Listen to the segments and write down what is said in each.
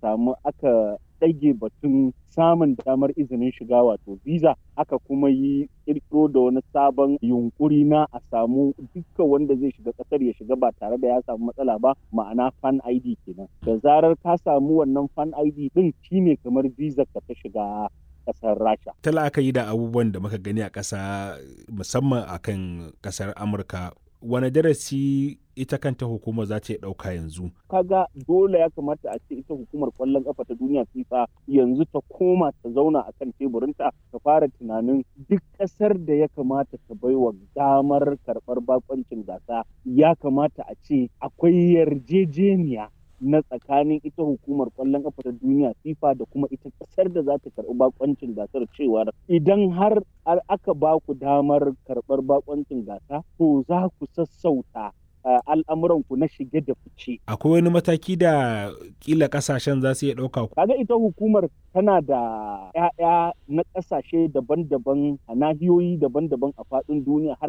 aka ɗage batun samun damar izinin shiga wato visa, aka kuma yi ƙirƙiro da wani sabon yunkuri na a samu dukkan wanda zai shiga ƙasar ya shiga ba tare da ya samu matsala ba, ma'ana fan ID kenan. Da zarar ka samu wannan fan ID din shine kamar visa ka ta shiga ƙasar Rasha. Ta la'akari da abubuwan da muka gani a ƙasa musamman akan ƙasar Amurka, wane darasi ita kanta hukumar za ta ɗauka yanzu? Kaga dole ya kamata a ce ita hukumar ƙwallon ƙafa ta duniya FIFA yanzu ta koma ta zauna a kan teburinta ta fara tunanin duk ƙasar da ya kamata ta baiwa damar karɓar bakoncin gasa ya kamata a ce akwai yarjejeniya na tsakanin ita hukumar ƙwallon ƙafa ta duniya FIFA da kuma ita ƙasar da za ta karɓi bakoncin gasar cewar idan har aka ba ku damar karɓar bakoncin gasa to za ku sassauta al'amuranku na shige da fice. Akwai wani mataki da kila kasashen za su iya ɗauka? Kaga ita hukumar tana da 'ya'ya na ƙasashe daban-daban a nahiyoyi daban-daban a faɗin duniya har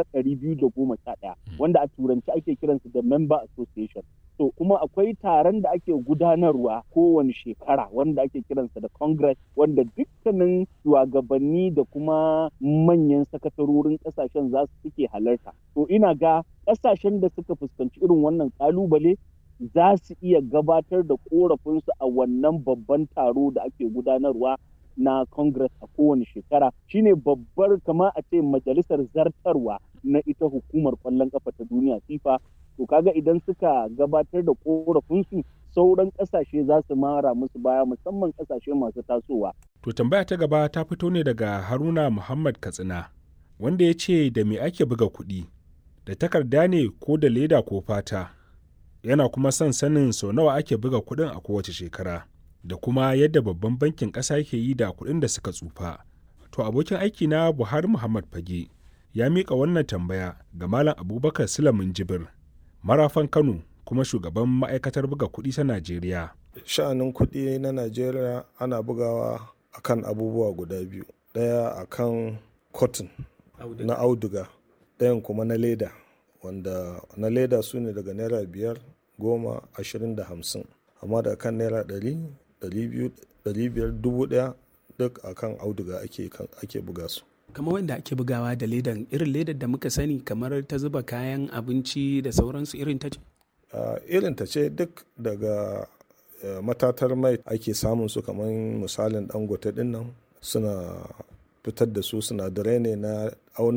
211 wanda a turanci ake kiransu da member association. To kuma akwai taron da ake gudanarwa kowane shekara wanda ake kiransa da congress, wanda dukkanin shugabanni da kuma manyan sakatarorin ƙasashen za su suke halarta. To ina ga ƙasashen da suka fuskanci irin wannan ƙalubale za su iya gabatar da ƙorafinsu a wannan babban taro da ake gudanarwa na Congress a kowane shekara. Shine babbar kama a ce majalisar zartarwa na ita hukumar ƙwallon ƙafa ta duniya FIFA. To kaga idan suka gabatar da ƙorafinsu sauran ƙasashe za su mara musu baya, musamman ƙasashe masu tasowa. To tambaya ta gaba ta fito ne daga Haruna Muhammad Katsina, wanda ya ce da me ake buga kuɗi, da takarda ne ko da leda ko fata? Yana kuma son sanin sau nawa ake buga kuɗin a kowace shekara, da kuma yadda babban bankin ƙasa yake yi da kuɗin da suka tsufa. To abokin aiki na Buhari Muhammad Fage ya miƙa wannan tambaya ga Malam Abubakar Sulamin Jibir, marafan Kano kuma shugaban ma'aikatar buga kuɗi ta Najeriya. Sha'anin kuɗi na Najeriya ana bugawa akan abubuwa guda biyu. Ɗaya akan cotton na auduga, ɗayan kuma na leda, wanda na leda su ne daga naira 5, 10, 20 da 50, amma da kan naira 100, 200, 500, 1000 duk akan auduga ake buga su. Kamar wanda ake bugawa da ledan, irin ledar da muka sani kamar ta zuba kayan abinci da sauransu, irin ta ce? Irin ta ce, duk daga matatar mai ake samun su, kamar misalin Dangote din nan suna fitar da su, sinadarai ne na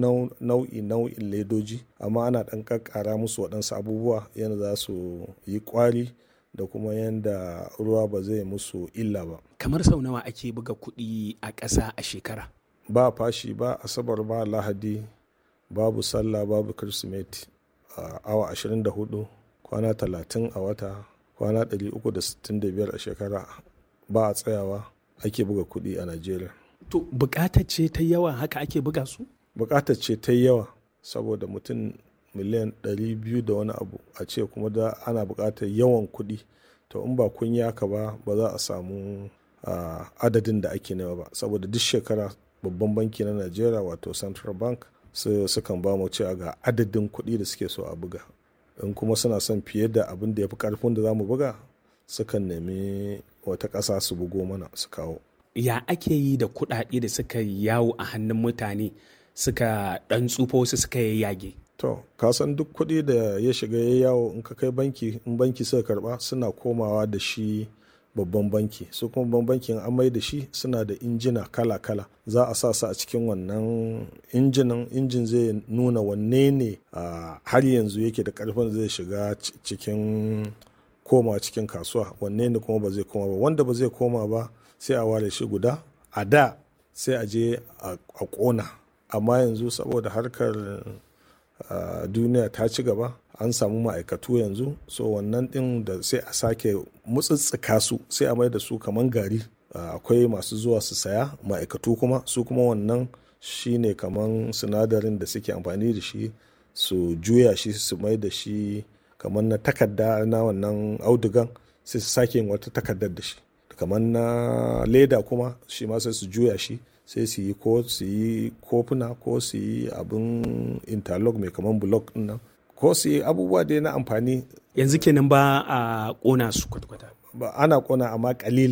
nau'in ledoji, amma ana ɗan ƙaƙƙara musu waɗansu abubuwa yadda za su yi ƙwari da kuma yadda ruwa ba zai musu illa ba. Kamar sau nawa ake buga kuɗi a ƙasa a shekara? Ba fashi, ba asabar, ba lahadi, babu sallah, babu kirsimeti, awa 24, kwana 30 a wata, kwana 365 a shekara, ba a tsayawa ake buga kuɗi a Najeriya. To bukatar ce ta yawa haka ake buga su? Bukatar ce ta yawa saboda mutum miliyan 200 da wani abu a ce kuma da ana bukatar yawan kuɗi. To in ba kun yi haka ba za a samu adadin da ake nema ba, saboda duk shekara babban banki na Najeriya wato Central Bank sukan ba mu cewa ga adadin kuɗi da suke so a buga. In kuma suna son fiye da abin da ya fi ƙarfin da za mu buga, sukan nemi wata ƙasa su bugo mana su kawo. Ya ake yi da kuɗaɗe da suka yawo a hannun mutane suka ɗan tsufa wasu suka yage? To, ka san duk kuɗi da ya shiga ya yawo in ka kai banki, in banki suka karɓa suna komawa da shi babban banki. Su kuma babban bankin an mai da shi suna da injina kala-kala. Za a sa su a cikin wannan injin zai nuna wanne ne har yanzu yake da ƙarfin zai shiga cikin kasuwa, wanne ne kuma ba zai koma ba. Wanda ba zai koma ba sai a ware shi guda, a da sai a je a ƙona, amma yanzu saboda harkar duniya ta ci gaba an samu ma'aikatu yanzu, so wannan ɗin da sai a sake mutsitsika su sai a mai da su kaman gari. Akwai masu zuwa su saya, ma'aikatu kuma su kuma wannan shine kaman sinadarin da suke amfani da shi su juya shi su mai da shi kaman na takarda na wannan audugan, sai su sake yin wata takardar da shi. Kamar na leda kuma shi ma sai su juya shi, sai su yi kofuna ko su yi abin interlock mai kamar block din nan, ko su yi abubuwa dai na amfani. Yanzu kenan ba a ƙona su kwata-kwata? Ba ana ƙona amma ƙalil